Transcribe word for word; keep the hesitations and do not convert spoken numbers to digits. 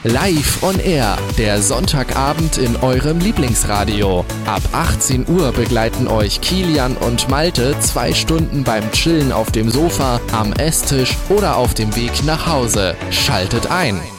Live on Air, der Sonntagabend in eurem Lieblingsradio. Ab achtzehn Uhr begleiten euch Kilian und Malte zwei Stunden beim Chillen auf dem Sofa, am Esstisch oder auf dem Weg nach Hause. Schaltet ein!